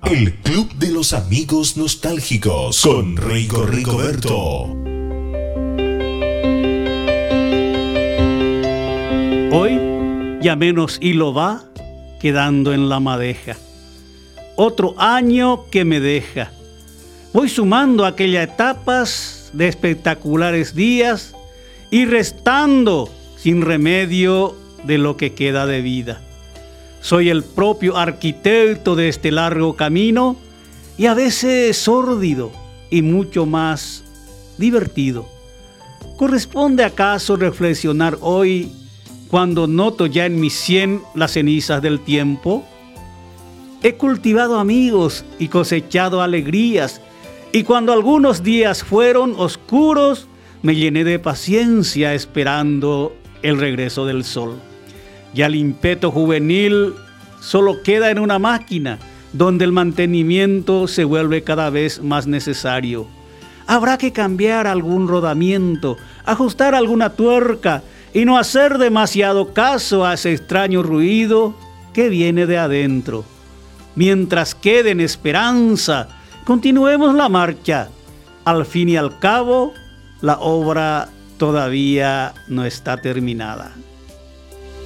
El Club de los Amigos Nostálgicos con Rigoberto. Hoy ya menos hilo va quedando en la madeja. Otro año que me deja. Voy sumando aquellas etapas de espectaculares días y restando sin remedio de lo que queda de vida. Soy el propio arquitecto de este largo camino y a veces sórdido y mucho más divertido. ¿Corresponde acaso reflexionar hoy cuando noto ya en mi sien las cenizas del tiempo? He cultivado amigos y cosechado alegrías, y cuando algunos días fueron oscuros, me llené de paciencia esperando el regreso del sol. Ya el ímpetu juvenil solo queda en una máquina, donde el mantenimiento se vuelve cada vez más necesario. Habrá que cambiar algún rodamiento, ajustar alguna tuerca y no hacer demasiado caso a ese extraño ruido que viene de adentro. Mientras quede en esperanza, continuemos la marcha. Al fin y al cabo, la obra todavía no está terminada.